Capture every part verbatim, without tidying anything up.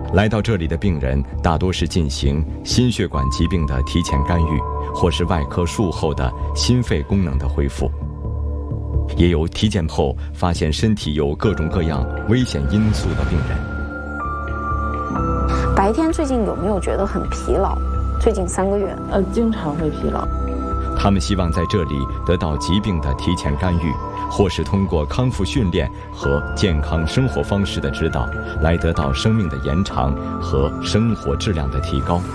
来到这里的病人大多是进行心血管疾病的提前干预，或是外科术后的心肺功能的恢复，也有体检后发现身体有各种各样危险因素的病人。 白天最近有没有觉得很疲劳？最近三个月， 呃，经常会疲劳。 他们希望在这里得到疾病的提前干预，或是通过康复训练和健康生活方式的指导，来得到生命的延长和生活质量的提高。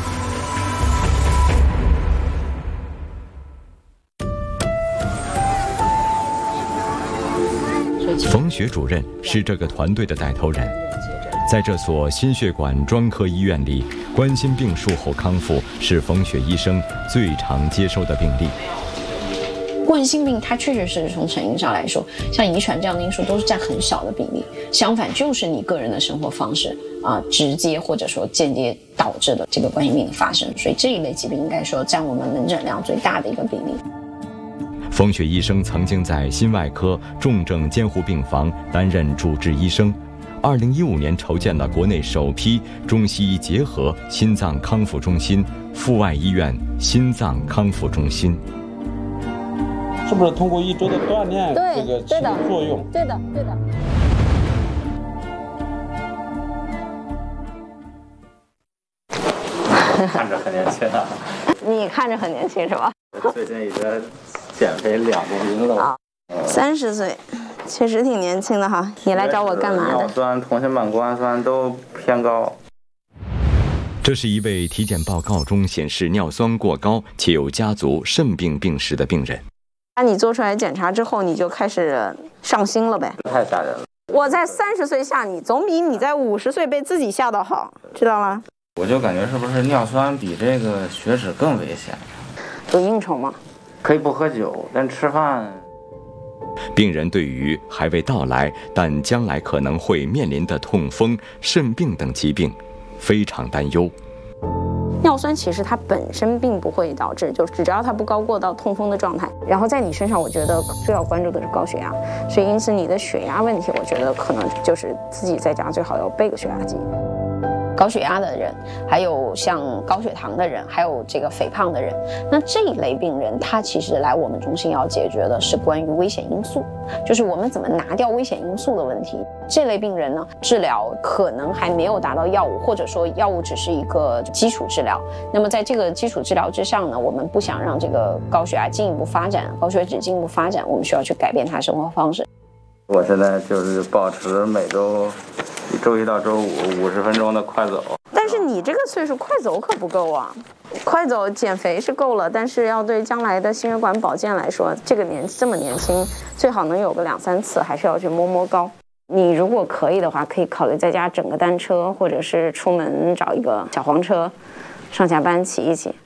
冯雪主任是这个团队的带头人。在这所心血管专科医院里，冠心病术后康复是冯雪医生最常接收的病例。 冠心病它确实是从成因上来说，像遗传这样的因素都是占很小的比例，相反就是你个人的生活方式啊、呃，直接或者说间接导致的这个冠心病的发生，所以这一类疾病应该说占我们门诊量最大的一个比例。 冯雪医生曾经在心外科重症监护病房担任主治医生。二零一五年筹建了国内首批中西医结合心脏康复中心——阜外医院心脏康复中心。 是不是通过一周的锻炼，这个起作用？ 对的，对的。 看着很年轻啊。 你看着很年轻是吧？ 最近已经减肥两公斤了。 三十岁。确实挺年轻的哈，你来找我干嘛的？ 尿酸、同心瓣谷氨酸都偏高。 这是一位体检报告中显示尿酸过高且有家族肾病病史的病人。 那你做出来检查之后，你就开始上心了呗？ 太吓人了！ 我在三十岁吓你，总比你在五十岁被自己吓到好，知道吗？ 我就感觉是不是尿酸比这个血脂更危险？ 有应酬吗？ 可以不喝酒，但吃饭。 病人对于还未到来但将来可能会面临的痛风、肾病等疾病非常担忧。 尿酸其实它本身并不会导致，就只要它不高过到痛风的状态。然后在你身上，我觉得最要关注的是高血压，所以因此你的血压问题，我觉得可能就是自己在家最好要备个血压计。高血压的人，还有像高血糖的人，还有这个肥胖的人，那这一类病人，他其实来我们中心要解决的是关于危险因素，就是我们怎么拿掉危险因素的问题。这类病人呢，治疗可能还没有达到药物，或者说药物只是一个基础治疗。那么在这个基础治疗之上呢，我们不想让这个高血压进一步发展，高血脂进一步发展，我们需要去改变他生活方式。 我现在就是保持每周周一到周五五十分钟的快走。 但是你这个岁数快走可不够啊，快走减肥是够了，但是要对将来的心血管保健来说，这个年这么年轻，最好能有个两三次，还是要去摸摸高。你如果可以的话，可以考虑在家整个单车，或者是出门找一个小黄车，上下班骑一骑。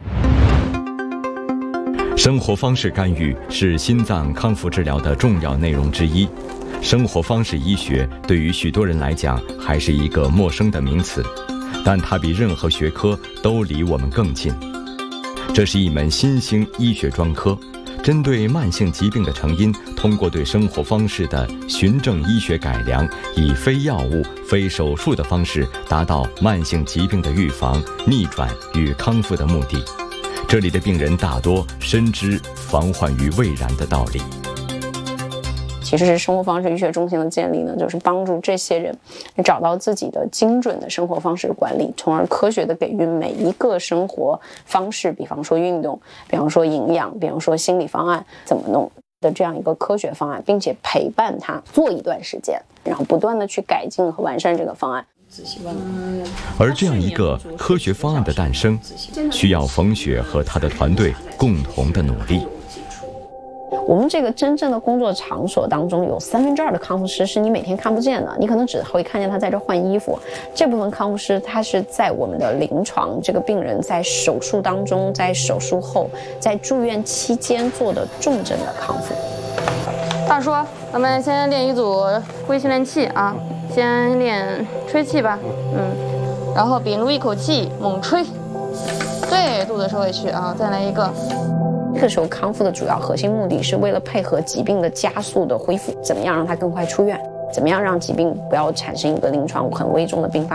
生活方式干预是心脏康复治疗的重要内容之一。生活方式医学对于许多人来讲还是一个陌生的名词，但它比任何学科都离我们更近。这是一门新兴医学专科，针对慢性疾病的成因，通过对生活方式的循证医学改良，以非药物、非手术的方式，达到慢性疾病的预防、逆转与康复的目的。这里的病人大多深知防患于未然的道理。 其实是生活方式医学中心的建立呢，就是帮助这些人找到自己的精准的生活方式管理，从而科学的给予每一个生活方式，比方说运动，比方说营养，比方说心理方案怎么弄的这样一个科学方案，并且陪伴他做一段时间，然后不断的去改进和完善这个方案。 而这样一个科学方案的诞生，需要冯雪和她的团队共同的努力。 我们这个真正的工作场所当中，有三分之二的康复师是你每天看不见的，你可能只会看见他在这换衣服。这部分康复师他是在我们的临床，这个病人在手术当中，在手术后，在住院期间做的重症的康复。 大叔，咱们先练一组微训练器啊，先练吹气吧，嗯，然后屏住一口气猛吹，对，肚子收回去啊，再来一个。 这个时候康复的主要核心目的是为了配合疾病的加速的恢复，怎么样让它更快出院，怎么样让疾病不要产生一个临床很危重的并发